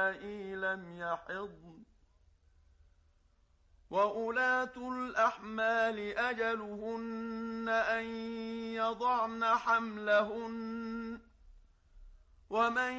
اللائي لم يحضن وأولاة الأحمال أجلهن أن يضعن حملهن ومن